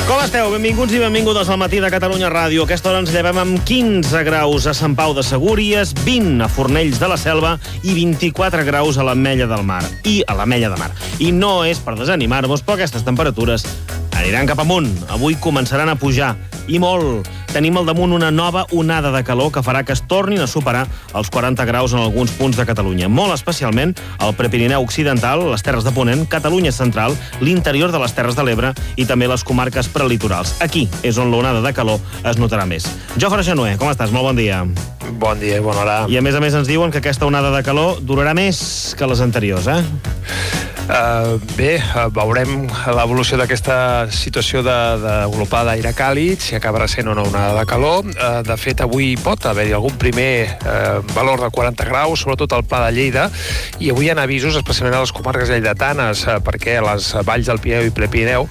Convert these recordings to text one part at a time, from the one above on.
Com esteu? Benvinguts i benvingudes al Matí de Catalunya Ràdio. A aquesta hora ens llevem amb 15 graus a Sant Pau de Segúries, 20 a Fornells de la Selva i 24 graus a l'Ametlla del Mar. I no és per desanimar-vos, però aquestes temperatures aniran cap amunt. Avui començaran a pujar, i molt. Tenim al damunt una nova onada de calor que farà que es tornin a superar els 40 graus en alguns punts de Catalunya. Molt especialment al Prepirineu Occidental, les Terres de Ponent, Catalunya Central, l'interior de les Terres de l'Ebre i també les comarques prelitorals. Aquí és on l'onada de calor es notarà més. Jofre Xanoé, com estàs? Molt bon dia. Bon dia i bona hora. I a més ens diuen que aquesta onada de calor durarà més que les anteriors, Bé, veurem l'evolució d'aquesta situació d'envolupar d'aire càlid, si acabarà sent una onada de calor. De fet, avui pot haver-hi algun primer valor de 40 graus, sobretot al Pla de Lleida, i avui hi ha avisos, especialment a les comarques lleidatanes, perquè a les valls del Pirineu i Prepirineu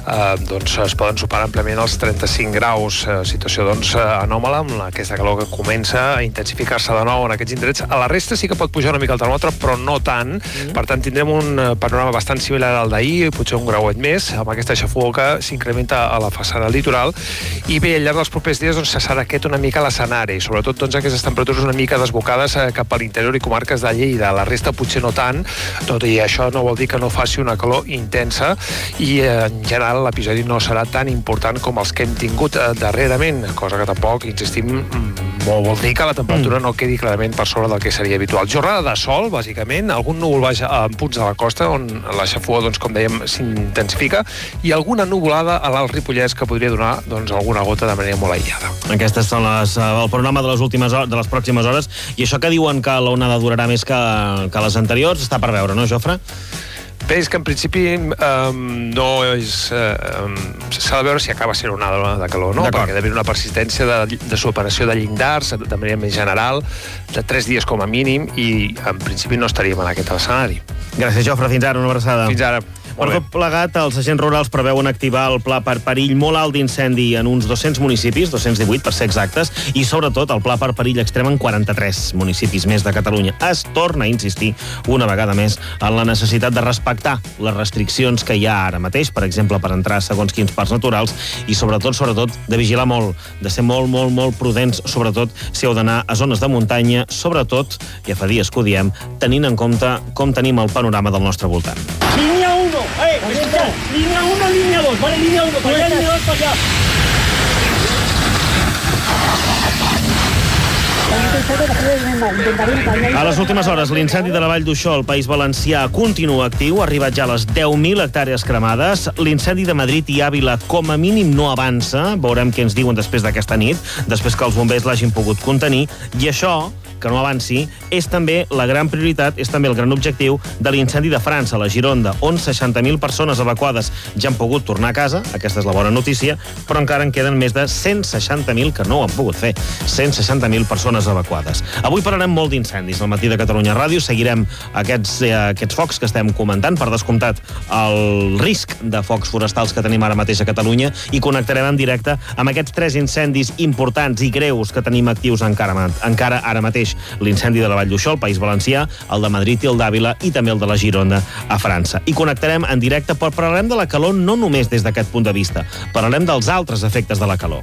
es poden superar ampliament els 35 graus, situació anòmala, amb aquesta calor que comença a intensificar-se de nou en aquests indrets. A la resta sí que pot pujar una mica el termòmetre, però no tant. Per tant, tindrem un panorama bastant similar al d'ahir, potser un grauet més, amb aquesta xafogor que s'incrementa a la façana litoral. I bé, al llarg dels propers dies se serà aquest una mica l'escenari, sobretot aquestes temperatures una mica desbocades cap a l'interior i comarques de Lleida. La resta potser no tant, tot i això no vol dir que no faci una calor intensa, i en general l'episodi no serà tan important com els que hem tingut darrerament, cosa que tampoc, insistim, vol dir que la temperatura no quedi clarament per sobre del que seria habitual. Jornada de sol, bàsicament, algun núvol baix en punts de la costa, on la xafogor, com dèiem, s'intensifica, i alguna nuvolada a l'Alt Ripollès que podria donar alguna gota de manera molt aïllada. Aquestes són el panorama de les pròximes hores, i això que diuen que l'onada durarà més que les anteriors està per veure, no, Jofre? Bé, és que en principi no és... s'ha de veure si acaba sent una onada de calor, no? Perquè ha d'haver una persistència de superació de llindars, de manera més general, de 3 dies com a mínim, i en principi no estaríem en aquest escenari. Gràcies, Jofre. Fins ara, una abraçada. Fins ara. Per tot plegat, els agents rurals preveuen activar el pla per perill molt alt d'incendi en uns 200 municipis, 218 per ser exactes, i sobretot el pla per perill extrem en 43 municipis més de Catalunya. Es torna a insistir una vegada més en la necessitat de respectar les restriccions que hi ha ara mateix, per exemple, per entrar segons quins parcs naturals, i sobretot, de vigilar molt, de ser molt prudents, sobretot si heu d'anar a zones de muntanya, sobretot, ja fa dies que ho diem, tenint en compte com tenim el panorama del nostre voltant. Línea 1, línea 1, línea 2, vale, línea 1, para allá, línea 2, para allá. A les últimes hores, l'incendi de la Vall d'Uixó al País Valencià continua actiu, ha arribat ja a les 10.000 hectàrees cremades. L'incendi de Madrid i Àvila com a mínim no avança, veurem què ens diuen després d'aquesta nit, després que els bombers l'hagin pogut contenir, i això, que no avanci, és també la gran prioritat, és també el gran objectiu de l'incendi de França, a la Gironda, on 60.000 persones evacuades ja han pogut tornar a casa, aquesta és la bona notícia, però encara en queden més de 160.000 que no ho han pogut fer, 160.000 persones evacuades. Avui parlarem molt d'incendis al Matí de Catalunya Ràdio, seguirem aquests focs que estem comentant, per descomptat el risc de focs forestals que tenim ara mateix a Catalunya, i connectarem en directe amb aquests 3 incendis importants i greus que tenim actius encara ara mateix. L'incendi de la Vall d'Uixó, al País Valencià, el de Madrid i el d'Àvila, i també el de la Gironda a França. I connectarem en directe, però parlarem de la calor no només des d'aquest punt de vista, parlarem dels altres efectes de la calor.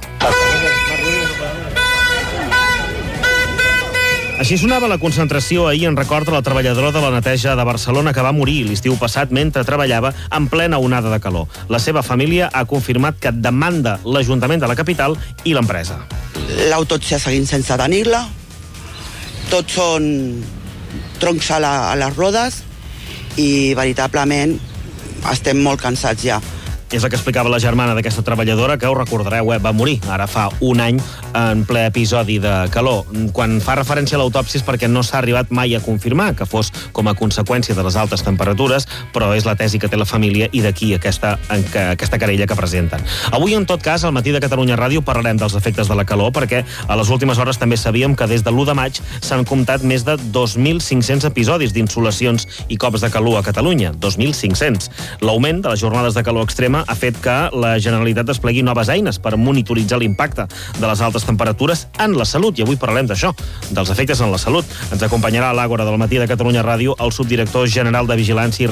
Així sonava la concentració ahir en record a la treballadora de la neteja de Barcelona que va morir l'estiu passat mentre treballava en plena onada de calor. La seva família ha confirmat que demanda l'Ajuntament de la capital i l'empresa. L'autòpsia seguim sense tenir-la. Tots són troncs a les rodes i veritablement estem molt cansats ja. És el que explicava la germana d'aquesta treballadora, que ho recordareu, va morir ara fa un any en ple episodi de calor. Quan fa referència a l'autòpsia és perquè no s'ha arribat mai a confirmar que fos com a conseqüència de les altes temperatures, però és la tesi que té la família i d'aquí aquesta querella que presenten. Avui, en tot cas, al Matí de Catalunya Ràdio parlarem dels efectes de la calor, perquè a les últimes hores també sabíem que des de l'1 de maig s'han comptat més de 2.500 episodis d'insolacions i cops de calor a Catalunya. 2.500. L'augment de les jornades de calor extrema ha fet que la Generalitat desplegui noves eines per monitoritzar l'impacte de les altes temperatures en la salut. I avui parlarem d'això, dels efectes en la salut. Ens acompanyarà a l'Àgora del Matí de Catalunya Ràdio el subdirector general de Vigilància i